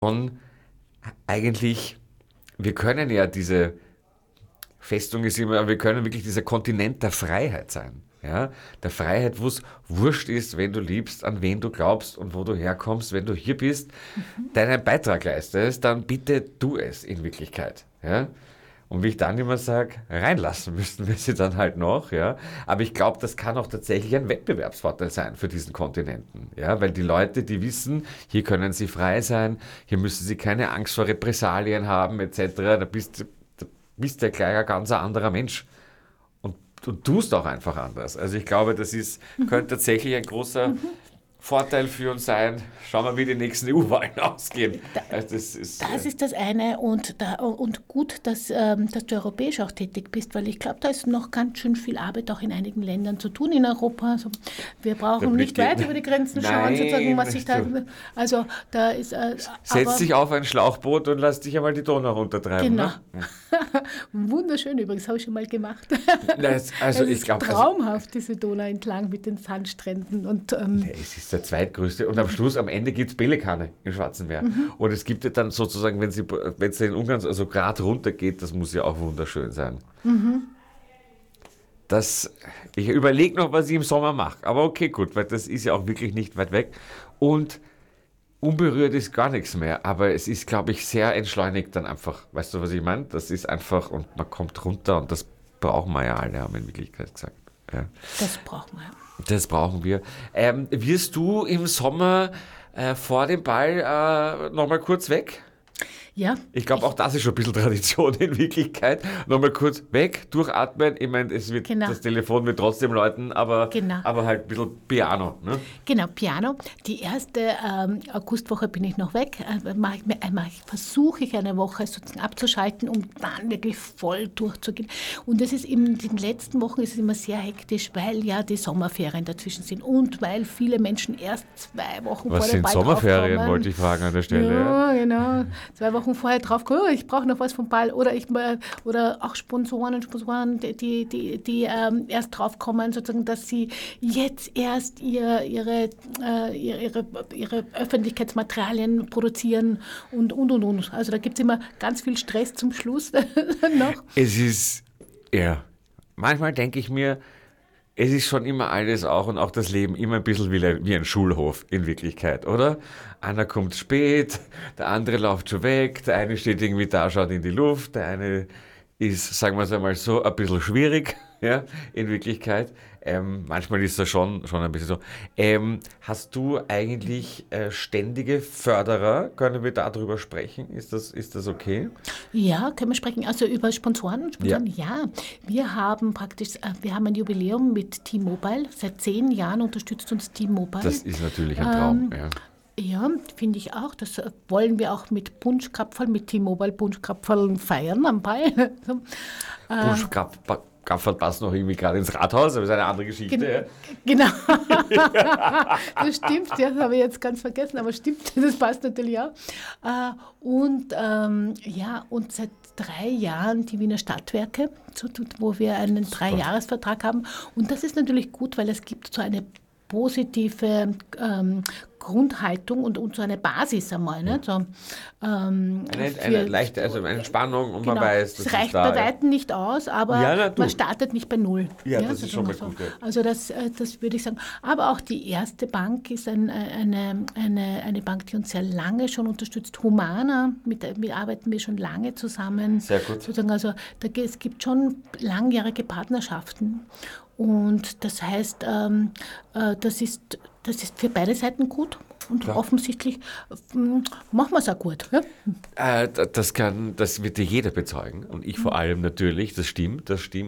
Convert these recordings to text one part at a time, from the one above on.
schon eigentlich, wir können ja diese Festung ist immer, wir können wirklich dieser Kontinent der Freiheit sein. Ja, der Freiheit, wo es wurscht ist, wenn du liebst, an wen du glaubst und wo du herkommst, wenn du hier bist, deinen Beitrag leistest, dann bitte tu es in Wirklichkeit. Ja? Und wie ich dann immer sage, reinlassen müssten wir sie dann halt noch, ja. Aber ich glaube, das kann auch tatsächlich ein Wettbewerbsvorteil sein für diesen Kontinenten, ja, weil die Leute, die wissen, hier können sie frei sein, hier müssen sie keine Angst vor Repressalien haben, etc., da bist du ja gleich ein ganz anderer Mensch und tust auch einfach anders. Also ich glaube, könnte tatsächlich ein großer Vorteil für uns sein. Schauen wir, wie die nächsten EU-Wahlen ausgehen. Also Das ist das eine und gut, dass du europäisch auch tätig bist, weil ich glaube, da ist noch ganz schön viel Arbeit auch in einigen Ländern zu tun in Europa. Also wir brauchen nicht weit über die Grenzen schauen, sozusagen, was sich da. Also da ist. Setz dich auf ein Schlauchboot und lass dich einmal die Donau runtertreiben. Genau. Ne? Wunderschön übrigens, habe ich schon mal gemacht. Also Es ich ist glaube, traumhaft, diese Donau entlang mit den Sandstränden. Und, es ist der zweitgrößte. Und am Ende gibt es Pelikane im Schwarzen Meer. Und es gibt ja dann sozusagen, wenn es in Ungarn also Grad runter geht, das muss ja auch wunderschön sein. Ich überlege noch, was ich im Sommer mache. Aber okay, gut, weil das ist ja auch wirklich nicht weit weg. Und unberührt ist gar nichts mehr. Aber es ist, glaube ich, sehr entschleunigt dann einfach. Weißt du, was ich meine? Das ist einfach, und man kommt runter und das brauchen wir ja alle, haben wir in Wirklichkeit gesagt. Ja. das brauchen wir. Das brauchen wir. Wirst du im Sommer vor dem Ball nochmal kurz weg? Ja, Ich glaube, auch das ist schon ein bisschen Tradition in Wirklichkeit. Nochmal kurz weg, durchatmen. Ich meine, Genau. das Telefon wird trotzdem läuten, aber Genau. halt ein bisschen Piano. Ne? Genau, Piano. Die erste Augustwoche bin ich noch weg. Versuche ich eine Woche sozusagen abzuschalten, um dann wirklich voll durchzugehen. Und das ist in den letzten Wochen ist es immer sehr hektisch, weil ja die Sommerferien dazwischen sind und weil viele Menschen erst 2 Wochen Was vor dem sind Ball Sommerferien, draufkommen. wollte ich fragen an der Stelle. Ja, genau. 2 Wochen vorher drauf, oh, ich brauche noch was vom Ball. Oder auch Sponsoren, die erst draufkommen, sozusagen, dass sie jetzt erst ihre Öffentlichkeitsmaterialien produzieren und. Also da gibt es immer ganz viel Stress zum Schluss noch. Es ist, ja, manchmal denke ich mir, es ist schon immer alles auch und auch das Leben immer ein bisschen wie ein Schulhof in Wirklichkeit, oder? Einer kommt spät, der andere läuft schon weg, der eine steht irgendwie da, schaut in die Luft, der eine ist, sagen wir es einmal so, ein bisschen schwierig, ja, in Wirklichkeit. Manchmal ist das schon ein bisschen so. Hast du eigentlich ständige Förderer? Können wir darüber sprechen? Ist das okay? Ja, können wir sprechen. Also über Sponsoren? Ja. Ja. Wir haben ein Jubiläum mit T-Mobile. Seit 10 Jahren unterstützt uns T-Mobile. Das ist natürlich ein Traum, ja. Ja, finde ich auch. Das wollen wir auch mit Punschkrapferl, mit T-Mobile Punschkrapferl feiern am Ball. So. Gaffert passt noch irgendwie gerade ins Rathaus, aber ist eine andere Geschichte. Ja. Genau. Das stimmt, ja, das habe ich jetzt ganz vergessen, aber stimmt, das passt natürlich auch. Und seit 3 Jahren die Wiener Stadtwerke, wo wir einen 3-Jahres-Vertrag haben. Und das ist natürlich gut, weil es gibt so eine positive Grundhaltung und so eine Basis einmal. Ne? So, Eine leichte, also eine Spannung und man genau. weiß, dass es reicht da, bei Weitem nicht aus, aber man startet nicht bei Null. Ja, das ist schon mal so. gut. Ja. Also das würde ich sagen. Aber auch die erste Bank ist eine Bank, die uns sehr lange schon unterstützt. Humana, mit arbeiten wir schon lange zusammen. Sehr gut. Sozusagen, also es gibt schon langjährige Partnerschaften. Und das heißt, das ist für beide Seiten gut und offensichtlich machen wir es auch gut. Ja? Das wird dir jeder bezeugen und ich vor allem natürlich, das stimmt.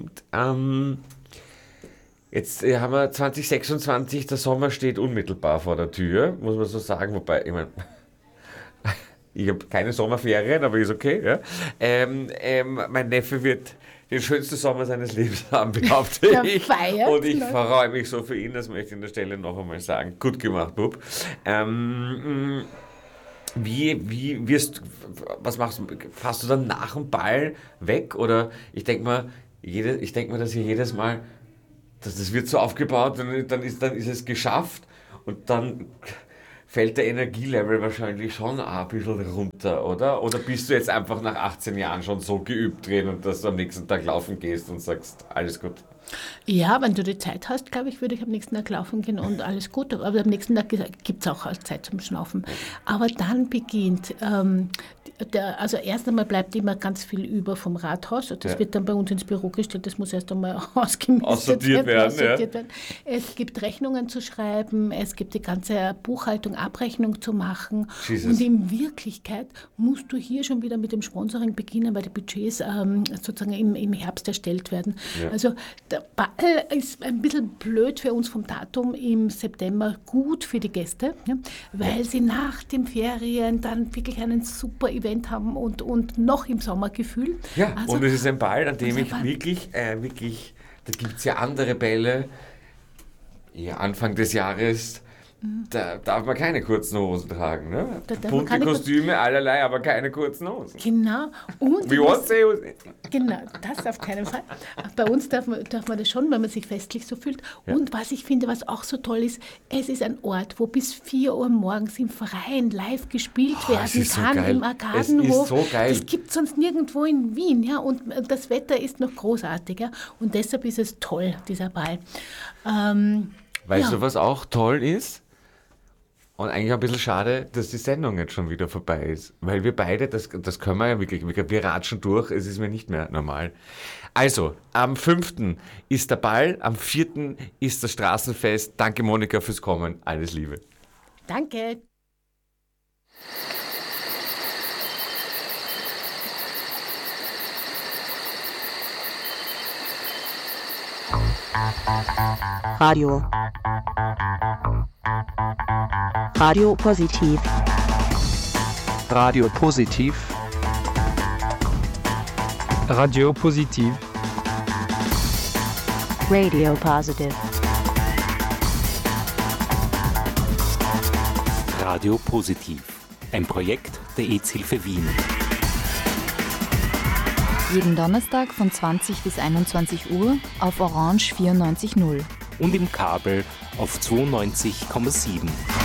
Jetzt haben wir 2026, der Sommer steht unmittelbar vor der Tür, muss man so sagen, wobei, ich meine, ich habe keine Sommerferien, aber ist okay. Ja? Mein Neffe wird den schönsten Sommer seines Lebens haben, behaupte ich. Feiert, und ich freue mich so für ihn, das möchte ich an der Stelle noch einmal sagen. Gut gemacht, Bub. Was machst du? Fährst du dann nach dem Ball weg? Oder ich denke mal, dass ihr jedes Mal, das wird so aufgebaut, dann ist es geschafft und dann fällt der Energielevel wahrscheinlich schon ein bisschen runter, oder? Oder bist du jetzt einfach nach 18 Jahren schon so geübt drin, dass du am nächsten Tag laufen gehst und sagst, alles gut? Ja, wenn du die Zeit hast, glaube ich, würde ich am nächsten Tag laufen gehen und alles gut. Aber am nächsten Tag gibt es auch Zeit zum Schnaufen. Aber dann beginnt, also erst einmal bleibt immer ganz viel über vom Rathaus. Das wird dann bei uns ins Büro gestellt. Das muss erst einmal aussortiert werden. Es gibt Rechnungen zu schreiben, es gibt die ganze Buchhaltung, Abrechnung zu machen. Jesus. Und in Wirklichkeit musst du hier schon wieder mit dem Sponsoring beginnen, weil die Budgets sozusagen im Herbst erstellt werden. Ja. Also der Ball ist ein bisschen blöd für uns vom Datum im September, gut für die Gäste, ja, weil sie nach den Ferien dann wirklich einen super Event haben und noch im Sommergefühl. Ja, also, und es ist ein Ball, an dem ich wirklich, da gibt es ja andere Bälle, Anfang des Jahres, da darf man keine kurzen Hosen tragen. Ne? Bunte Kostüme, allerlei, aber keine kurzen Hosen. Genau. Und genau, das auf keinen Fall. Bei uns darf man das schon, wenn man sich festlich so fühlt. Ja. Und was ich finde, was auch so toll ist, es ist ein Ort, wo bis 4 Uhr morgens im Freien live gespielt werden kann, so im Arkadenhof. So das gibt es sonst nirgendwo in Wien. Ja? Und das Wetter ist noch großartig. Ja? Und deshalb ist es toll, dieser Ball. Weißt du, was auch toll ist? Und eigentlich ein bisschen schade, dass die Sendung jetzt schon wieder vorbei ist. Weil wir beide, das können wir ja wirklich, wir ratschen durch, es ist mir nicht mehr normal. Also, am 5. ist der Ball, am 4. ist das Straßenfest. Danke, Monika, fürs Kommen. Alles Liebe. Danke. Radio Positiv. Radio Positiv. Radio Positiv. Radio Positive. Radio Positiv. Ein Projekt der EZ-Hilfe Wien. Jeden Donnerstag von 20 bis 21 Uhr auf Orange 94.0. Und im Kabel auf 92,7.